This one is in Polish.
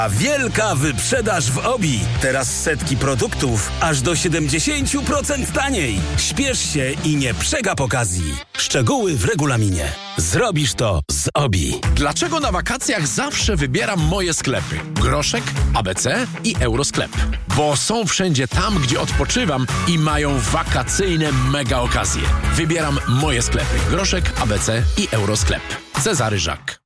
A wielka wyprzedaż w OBI. Teraz setki produktów aż do 70% taniej. Śpiesz się i nie przegap okazji. Szczegóły w regulaminie. Zrobisz to z OBI. Dlaczego na wakacjach zawsze wybieram moje sklepy? Groszek, ABC i Eurosklep. Bo są wszędzie tam, gdzie odpoczywam i mają wakacyjne mega okazje. Wybieram moje sklepy. Groszek, ABC i Eurosklep. Cezary Żak.